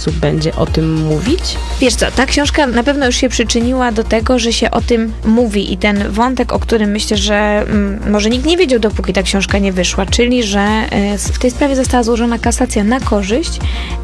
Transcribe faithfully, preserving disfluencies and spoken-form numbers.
sposób będzie o tym mówić? Wiesz co, ta książka na pewno już się przyczyniła do tego, że się o tym mówi i ten wątek, o którym myślę, że mm, może nikt nie wiedział, dopóki ta książka nie wyszła, czyli że y, w tej sprawie została złożona kasacja na korzyść